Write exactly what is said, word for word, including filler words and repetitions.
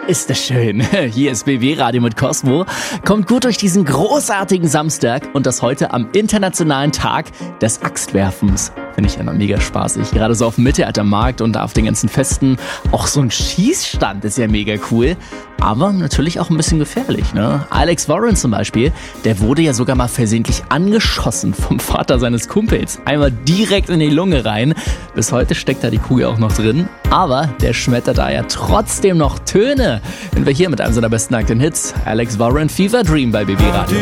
ist das schön. Hier ist B B Radio mit Cosmo. Kommt gut durch diesen großartigen Samstag und das heute am internationalen Tag des Axtwerfens. Finde ich immer mega spaßig. Gerade so auf dem Mittelaltermarkt und auf den ganzen Festen. Auch so ein Schießstand ist ja mega cool. Aber natürlich auch ein bisschen gefährlich, ne? Alex Warren zum Beispiel, der wurde ja sogar mal versehentlich angeschossen vom Vater seines Kumpels. Einmal direkt in die Lunge rein. Bis heute steckt da die Kugel auch noch drin. Aber der schmettert da ja trotzdem noch Töne. Wenn wir hier mit einem seiner besten nackten Hits, Alex Warren, Fever Dream bei B B Radio.